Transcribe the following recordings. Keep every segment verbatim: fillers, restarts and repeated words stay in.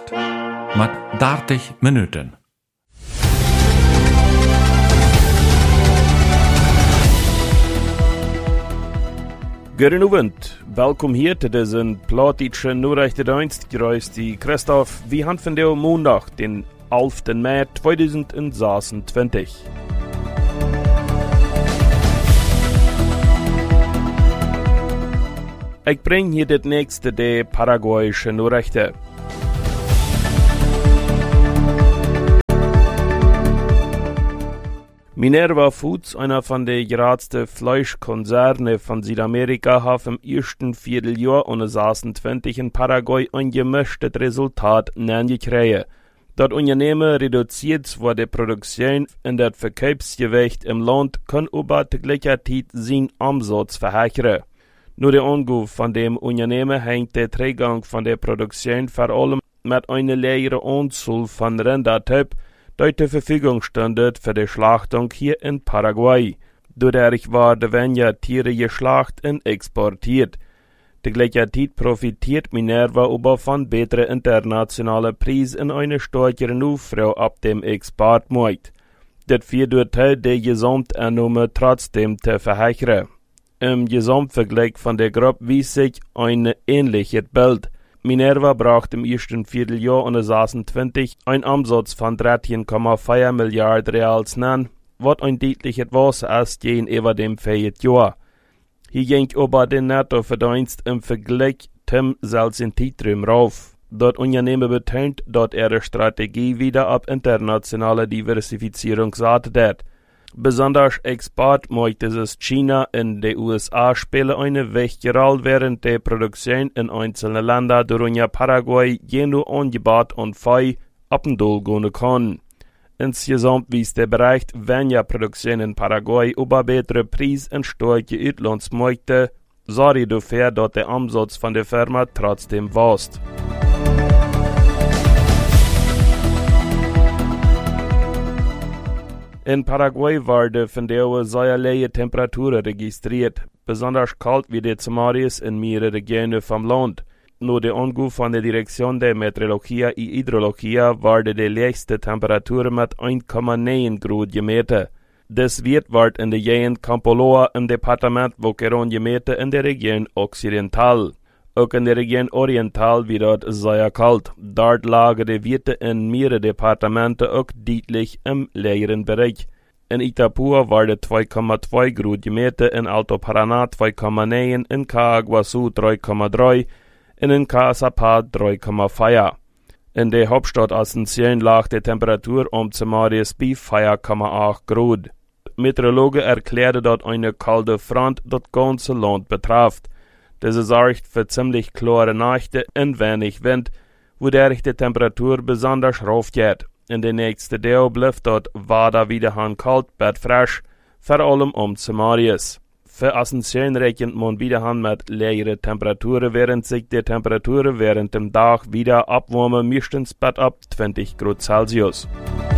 acht mit dertig Minuten. Goedenavond, welkom hier te deze Plattdeutsche Nachrichtendienst. Gereist die Christoph. We haben vandaag maandag, den elften März tweeduizend zesentwintig. Ik breng hier dit nächste de paraguayische Nachrichten. Minerva Foods, einer von den geradsten Fleischkonzerne von Südamerika, hat im ersten Vierteljahr zwanzig in Paraguay ein gemischtes Resultat gekriegt. Das Unternehmen reduziert zwar die Produktion und das Verkaufsgewicht im Land, kann aber gleichzeitig seinen Umsatz verhögern. Nur der Anruf von dem Unternehmen hängt der Trägung von der Produktion vor allem mit einer leeren Anzahl von Rindertyp, die zur Verfügung stündet für die Schlachtung hier in Paraguay. Dadurch werden weniger Tiere geschlacht und exportiert. Die gleichzeitig profitiert Minerva aber von besseren internationalen Preisen und einer stärkeren Aufruhr ab dem Exportmarkt. Das führt dazu, die Gesamtannahme trotzdem zu verhögern. Im Gesamtvergleich von der Gruppe wies sich ein ähnliches Bild. Minerva brachte im ersten Vierteljahr zwanzig einen Umsatz von dreizehn Komma vier Milliarden Reals an, was ein deutliches was als gegenüber dem Vorjahr. Hier ging aber der Nettoverdienst im Vergleich zum selben Zeitraum rauf. Das Unternehmen betont, dass ihre Strategie wieder auf internationale Diversifizierung sattet. Besonders Exportmärkte ist China und die U S A spielen eine wichtige Rolle, während die Produktion in einzelnen Ländern, darunter Paraguay, je nur Angebot und Fei abendol gehen kann. Insgesamt wies der Bereich weniger Produktion in Paraguay über bessere Preise und starke Auslandsmärkte, sorry dafür, dass der Umsatz von der Firma trotzdem wächst. In Paraguay werden von der sehr leere Temperaturen registriert, besonders kalt wie die Samaris in mehreren Regionen vom Land. Nur der Anruf von der Direktion der Meteorologie und Hydrologie werden die letzte Temperatur mit eins Komma neun Grad gemessen. Das wird wird in der Gegend Campoloa im Departement Boquerón gemessen in der Region Occidental. Auch in der Region Oriental wird es sehr kalt. Dort lagen die Werte in mehreren Departementen auch deutlich im leeren Bereich. In Itapúa wurde zwei Komma zwei Grad gemessen, in Alto Paraná zwei Komma neun, in Caaguazú drei Komma drei und in Caazapá drei Komma vier. In der Hauptstadt Asunción lag die Temperatur um Samaris bei vier Komma acht Grad. Meteorologen erklärten, dass eine kalte Front das ganze Land betraf. Das sorgt für ziemlich klare Nächte und wenig Wind, wodurch die Temperatur besonders rauf geht. In den nächsten Tagen bleibt dort Wada wieder kalt, bad frisch, vor allem um Samaris. Für Asunción rechnet man wieder mit leeren Temperaturen, während sich die Temperaturen während dem Tag wieder abwärmen, meistens bis ab zwanzig Grad Celsius.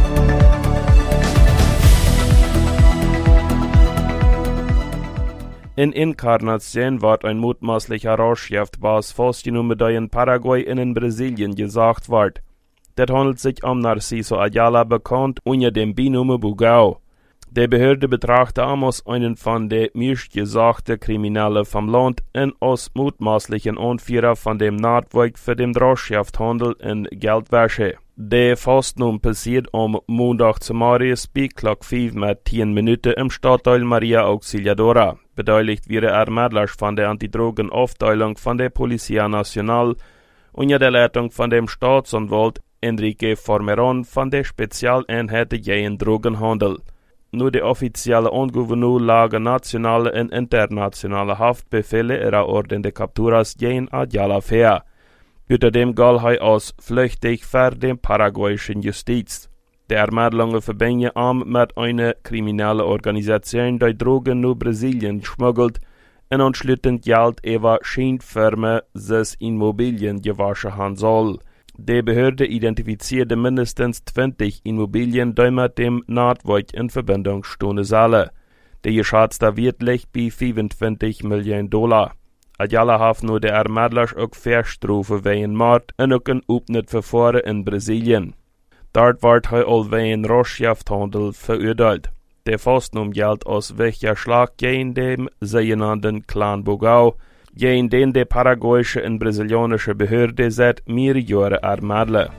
In Encarnación wird ein mutmaßlicher Rauschgiftbas festgenommen, der in Paraguay und in Brasilien gesagt wird. Das handelt sich um Narciso Ayala, bekannt unter dem Beinamen Bugao. Die Behörde betrachtet ihn als einen von den meistgesagten Kriminellen vom Land und als mutmaßlichen Anführer von dem Netzwerk für den Rauschgifthandel in Geldwäsche. Die Festnahme passiert am Montag zu Marius bei Glock fünf mit zehn Minuten im Stadtteil Maria Auxiliadora. Beteiligt wäre Ermittler von der Antidrogenaufteilung von der Policía Nacional unter der Leitung von dem Staatsanwalt Enrique Formeron von der Spezialeinheit gegen Drogenhandel. Nur die offizielle Angouverneur lagen nationale und internationale Haftbefehle ihrer Orden de Capturas gegen Ayala fair. Unter dem galt er als flüchtig für den paraguayischen Justiz. Die Ermittlungen verbinden ihn mit einer kriminellen Organisation, die Drogen nach Brasilien schmuggelt und anschließend Geld über Scheinfirmen sich Immobilien gewaschen haben soll. Die Behörde identifizierte mindestens zwanzig Immobilien, die mit dem Netzwerk in Verbindung stehen sollen. Der geschätzte Wert liegt bei fünfundzwanzig Millionen Dollar. Adjala haf nur de Armadlers ook verstroeven wegen moord en ook een oepnet vervoeren in Brazilië. Dort wordt hij al wegen Rorschaftshandel veroordeeld. De vastnom geldt als weggeslag gegen dem zogenaamde Clan Bogao, gegen den de paraguayische en Brasilianische Behörde seit mehrere Jahre ermitteln.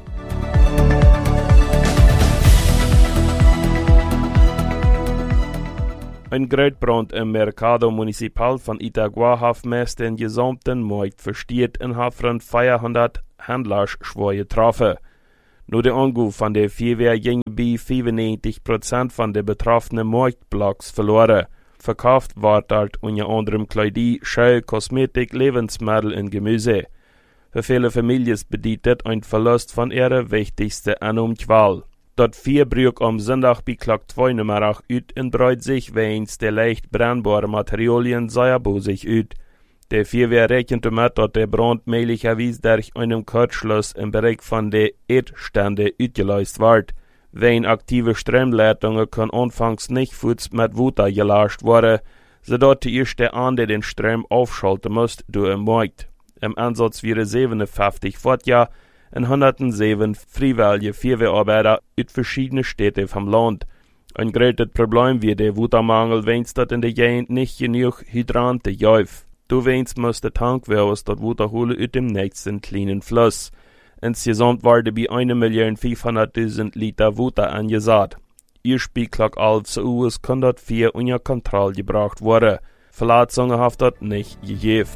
Ein Grootbrand im Mercado Municipal von Itagua hat meest den gesamten Markt verstiert und hat rund vierhundert Händlers schwer getroffen. Nur der Anruf von der Feuerwehr ging bei fünfundneunzig Prozent von den betroffenen Marktblocks verloren. Verkauft war dort unter anderem Kleidung, Schuhe, Kosmetik, Lebensmittel und Gemüse. Für viele Familien bedeutet ein Verlust von ihrer wichtigsten Einnahmequelle. Dat Vierbrück am Sonntag bei Klock zwei Nummer acht uit und breut sich wegen der leicht brennbaren Materialien sehr bosig uit. Der Feuerwehr rechnet damit, dass der Brand möglicherweise durch einen Kurzschluss im Bereich von den Erdstände ausgelöst wird. Wegen aktive Stromleitungen kann anfangs nicht Fuß mit Wasser gelöscht werden, sodass die erste Ande den Strom aufschalten muss durch den Markt. Im Einsatz wären siebenundfünfzig Fahrzeuge und hundertsieben freiwillige Feuerwehrarbeiter aus verschiedenen Städten vom Land. Ein großes Problem wie der Wassermangel, wenn es in der Gegend nicht genug Hydranten gibt. Du wennst muss der Tankwagen das Wasser holen aus dem nächsten kleinen Fluss. Insgesamt wurde bei eine Million fünfhunderttausend Liter Wasser angesagt. Ihr Spielklock elf Uhr kann das vier unter Kontrolle gebracht werden. Verletzungen hat das nicht gegeben.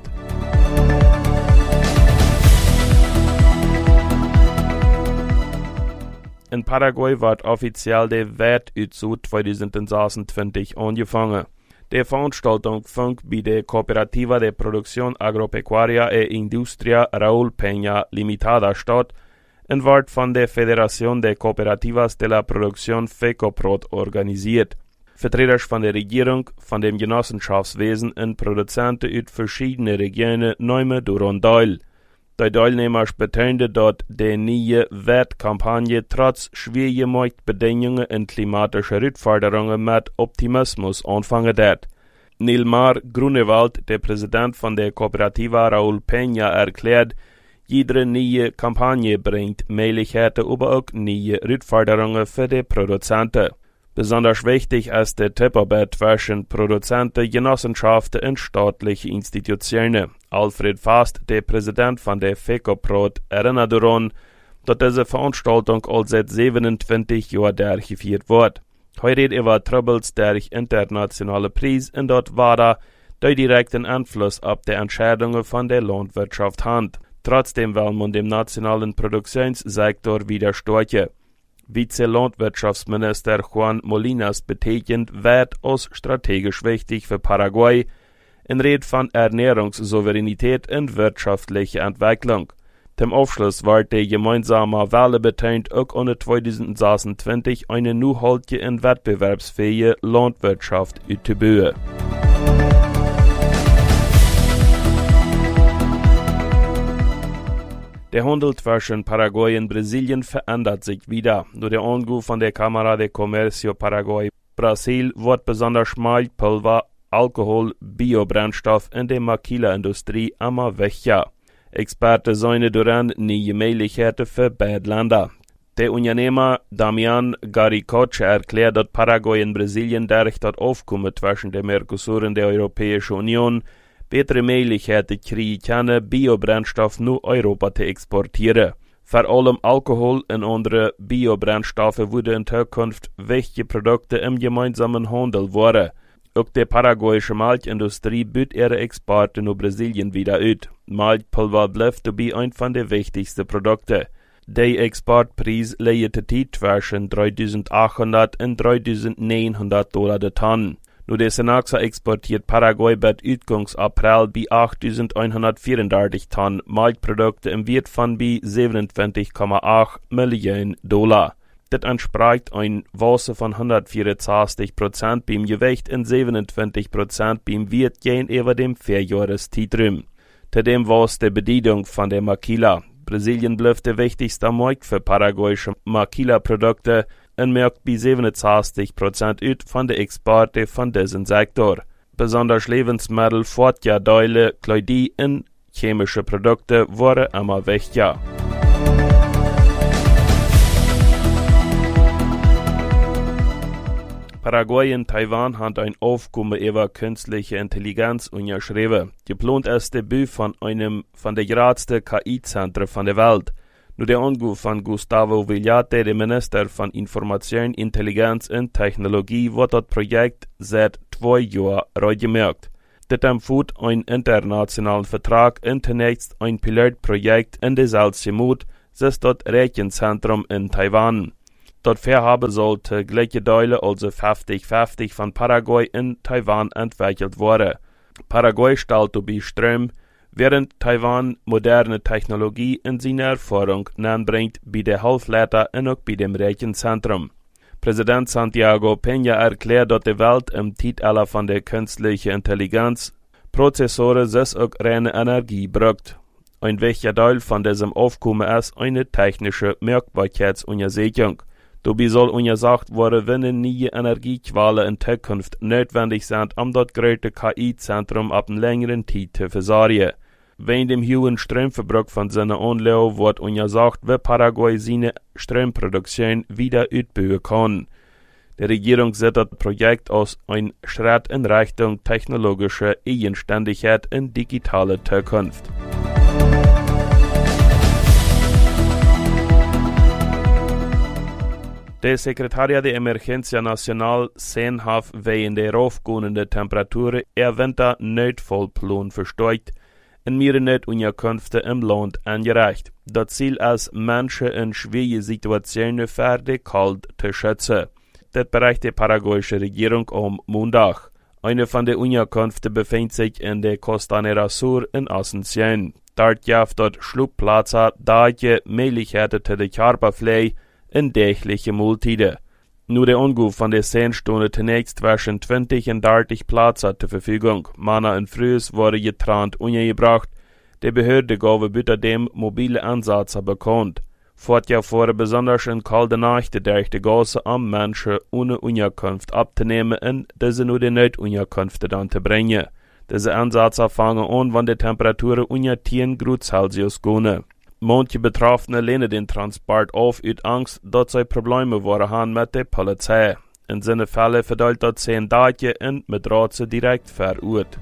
In Paraguay wird offiziell der Wertützug zwanzig sechsundzwanzig angefangen. Die Veranstaltung fand bei der Cooperativa de Producción Agropecuaria e Industria Raúl Peña Limitada statt und wird von der Federación de Cooperativas de la Producción FECOPROD organisiert. Vertreter von der Regierung, von dem Genossenschaftswesen und Produzenten aus verschiedenen Regionen nehmen daran teil. Die Teilnehmer betonten, dass die neue Wertkampagne trotz schwieriger Marktbedingungen und klimatischer Herausforderungen mit Optimismus anfangen wird. Nilmar Grunewald, der Präsident von der Cooperativa Raúl Peña, erklärt, jede neue Kampagne bringt Möglichkeiten, aber auch neue Herausforderungen für die Produzenten. Besonders wichtig ist der Tipparbeit zwischen Produzenten, Genossenschaften und staatlichen Institutionen. Alfred Fast, der Präsident von der FECOPROD, erinnert daran, dass diese Veranstaltung all seit siebenundzwanzig Jahren durchgeführt wird. Heute redet über Troubles durch internationale Preise und dort war da der direkten Einfluss auf die Entscheidungen von der Landwirtschaft hat. Trotzdem will man dem nationalen Produktionssektor widerstehen. Vize-Landwirtschaftsminister Juan Molinas betegnet Wert als strategisch wichtig für Paraguay in Rede von Ernährungssouveränität und wirtschaftlicher Entwicklung. Zum Abschluss wird die gemeinsame Welle betont, auch ohne zwanzig sechsundzwanzig eine nachhaltige und wettbewerbsfähige Landwirtschaft auszubauen. Der Handel zwischen Paraguay und Brasilien verändert sich wieder. Durch den Anruf von der Cámara de Comercio Paraguay Brasil wird besonders Malzpulver, Alkohol, Biobrennstoff in der Maquila-Industrie immer wichtiger. Experten sehen daran neue Möglichkeiten für beide Länder. Der Unternehmer Damian Garicoche erklärt, dass Paraguay und Brasilien durch das Aufkommen zwischen der Mercosur und der Europäischen Union bessere Möglichkeiten kriegen können, Biobrennstoff nach Europa zu exportieren. Vor allem Alkohol und andere Biobrennstoffe würden in Zukunft wichtige Produkte im gemeinsamen Handel werden. Auch die paraguayische Malzindustrie bietet ihre Exporte nach Brasilien wieder aus. Malzpulver bleibt dabei ein von den wichtigsten Produkten. Der Exportpreis liegt zwischen dreitausendachthundert und dreitausendneunhundert Dollar der Tonne. Nur der Senaxa exportiert Paraguay bei Utgangs April bei achttausendeinhundertvierunddreißig Tonnen Malzprodukte im Wert von bei siebenundzwanzig Komma acht Millionen Dollar. Das entspricht ein Wasser von hundertvierundzwanzig Prozent beim Gewicht und siebenundzwanzig Prozent beim Wert gegenüber dem Vierjahreszeitraum. Zudem war es die Bedienung von der Maquila. Brasilien bleibt der wichtigste Markt für paraguayische Maquila-Produkte und merkt bei siebenundzwanzig Prozent aus von den Exporten von diesem Sektor. besonders Lebensmittel, Fortjahrdeule, Kleidie und chemische Produkte wurden immer wichtiger. Paraguay und Taiwan haben ein Aufkommen über künstliche Intelligenz unterschrieben. Geplant ist Debüt von einem von der größten K I-Zentren von der Welt. Nur der Anruf von Gustavo Villate, dem Minister von Information, Intelligenz und Technologie, wird das Projekt seit zwei Jahren reingemacht. Das empfiehlt einen internationalen Vertrag und zunächst ein Pilotprojekt in der Salzgemut, das das Rechenzentrum in Taiwan. Das Vorhaben sollte gleiche Teile, also fünfzig fünfzig von Paraguay in Taiwan entwickelt werden. Paraguay stellt dabei Strom, während Taiwan moderne Technologie in seine Erfahrung bringt bei der Halbleiter und auch bei dem Rechenzentrum. Präsident Santiago Peña erklärt, dass die Welt im Zeitalter von der künstlichen Intelligenz Prozessoren sich auch reine Energie braucht. Ein wichtiger Teil von diesem Aufkommen ist eine technische Merkbarkeitsuntersuchung. Dabei soll untersucht werden, wenn neue Energiequellen in Zukunft notwendig sind, um das große K I-Zentrum ab einer längeren Zeit zu versorgen. Wegen dem hohen Stromverbrauch von seiner Anlage wird untersucht, wie Paraguay seine Stromproduktion wieder ausbauen kann. Die Regierung sieht das Projekt als ein Schritt in Richtung technologische Eigenständigkeit in digitale Zukunft. Der Sekretariat der Emergencia Nacional sehnhaft wegen der raufgehenden Temperaturen ihr Winter-Notfallplan versteuert und mehrere Unterkünfte im Land angereicht. Das Ziel ist, Menschen in schwierigen Situationen vor der Kälte zu schützen. Das berichtet die paraguayische Regierung am Montag. Eine von den Unterkünften befindet sich in der Costanera Sur in Asunción. Dort gibt es Schlupfplätze, die Möglichkeiten zu der Körperpflege in tägliche Multide. Nur der Anruf von der zehn Stunden zunächst zwischen zwanzig und dreißig Plätze zur Verfügung. Männer und Frühs wurde getrennt untergebracht. Die Behörde gaben bitte dem mobile Ansätze bekannt. Fortjahr vor besonders in kalten Nächten durch die Gasse am Menschen ohne Unterkunft abzunehmen und diese nur die Notunterkünfte dann zu bringen. Diese Ansätze fangen an, wenn die Temperaturen unter zehn Grad Celsius gehen. Manche Betroffene lehnen den Transport auf aus Angst, dass sie Probleme haben mit der Polizei. In seinen Fällen verteilt das zehn Tage und mit Ratze direkt vor Ort.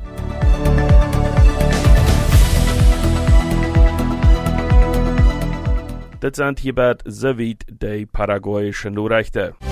Das sind hierbei soweit die paraguayischen Nachrichten.